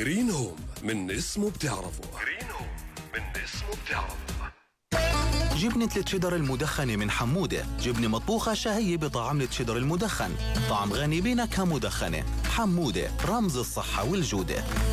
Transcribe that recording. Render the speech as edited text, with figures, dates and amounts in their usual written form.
جرين هوم من اسمه بتعرفه. جرين هوم من اسمه بتعرفه. جبنة التشيدر المدخنة من حمودة، جبنة مطبوخة شهية بطعم التشيدر المدخن، طعم غني بنكهة مدخنة. حمودة، رمز الصحة والجودة.